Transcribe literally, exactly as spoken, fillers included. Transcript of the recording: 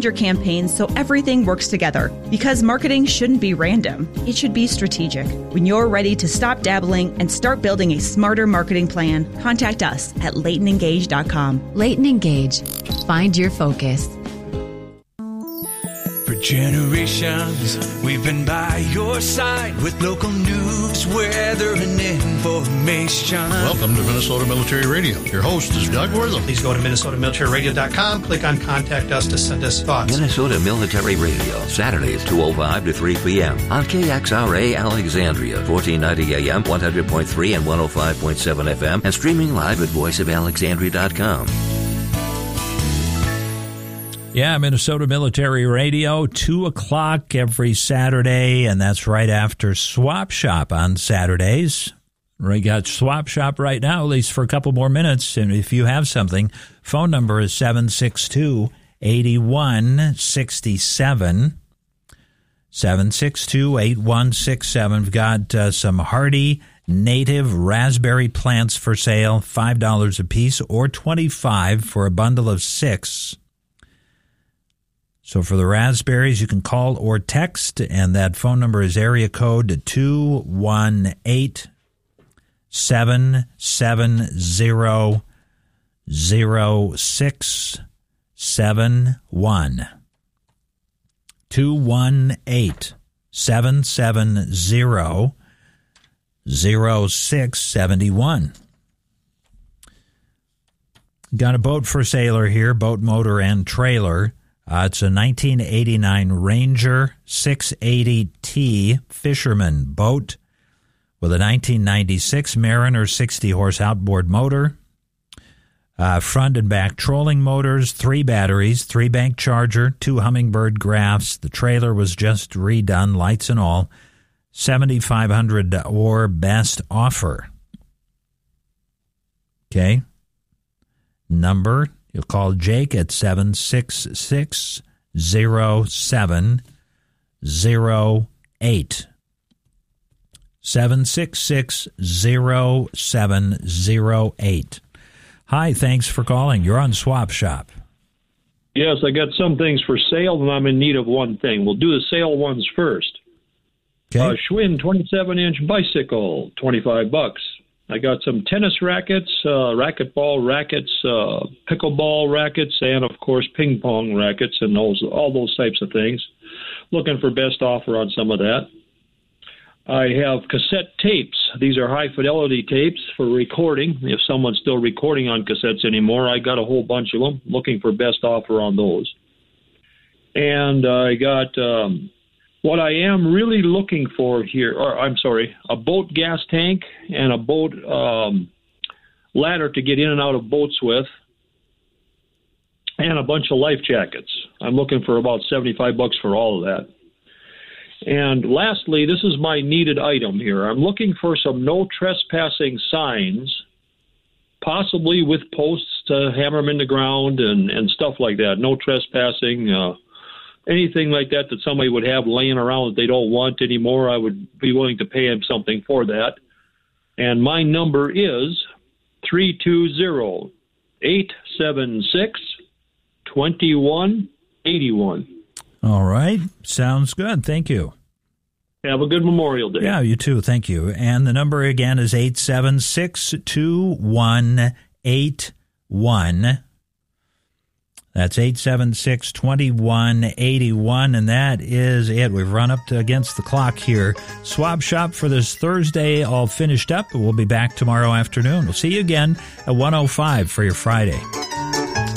your campaigns so everything works together. Because marketing shouldn't be random. It should be strategic. When you're ready to stop dabbling and start building a smarter marketing plan, contact us at Leighton Engage dot com. Leighton Engage. Find your focus. For generations, we've been by your side with local news, weather, and information. Welcome to Minnesota Military Radio. Your host is Doug Wortham. Please go to Minnesota Military Radio dot com, click on Contact Us to send us thoughts. Minnesota Military Radio, Saturdays two oh five to three p.m. on K X R A Alexandria, fourteen ninety A M, one hundred point three and one oh five point seven F M, and streaming live at voice of alexandria dot com. Yeah, Minnesota Military Radio, two o'clock every Saturday, and that's right after Swap Shop on Saturdays. We got Swap Shop right now, at least for a couple more minutes, and if you have something, phone number is seven six two, eight one six seven, seven six two, eight one six seven. We've got uh, some hardy native raspberry plants for sale, five dollars a piece, or twenty-five dollars for a bundle of six. So for the raspberries, you can call or text, and that phone number is area code two one eight, seven seven zero, zero six seven one. two one eight, seven seven zero, zero six seven one. Got a boat for sailor here, boat, motor, and trailer. Uh, it's a nineteen eighty-nine Ranger six eighty T fisherman boat with a nineteen ninety-six Mariner sixty horse outboard motor, uh, front and back trolling motors, three batteries, three bank charger, two Humminbird graphs. The trailer was just redone, lights and all. seventy-five hundred dollars or best offer. Okay. Number, you'll call Jake at seven six six, zero seven zero eight. seven six six, zero seven zero eight. Hi, thanks for calling. You're on Swap Shop. Yes, I got some things for sale, and I'm in need of one thing. We'll do the sale ones first. Okay. Uh, Schwinn twenty-seven inch bicycle, twenty-five bucks. I got some tennis rackets, uh, racquetball rackets, uh, pickleball rackets, and, of course, ping pong rackets and those, all those types of things. Looking for best offer on some of that. I have cassette tapes. These are high-fidelity tapes for recording. If someone's still recording on cassettes anymore, I got a whole bunch of them. Looking for best offer on those. And uh, I got... Um, What I am really looking for here, or I'm sorry, a boat gas tank and a boat um, ladder to get in and out of boats with, and a bunch of life jackets. I'm looking for about seventy-five bucks for all of that. And lastly, this is my needed item here. I'm looking for some no trespassing signs, possibly with posts to hammer them in the ground and, and stuff like that. No trespassing, uh, anything like that that somebody would have laying around that they don't want anymore. I would be willing to pay them something for that. And my number is three two zero, eight seven six, two one eight one. All right. Sounds good. Thank you. Have a good Memorial Day. Yeah, you too. Thank you. And the number again is eight seven six, two one eight one. That's eight seven six, two one eight one, and that is it. We've run up to against the clock here. Swap Shop for this Thursday all finished up. We'll be back tomorrow afternoon. We'll see you again at one oh five for your Friday.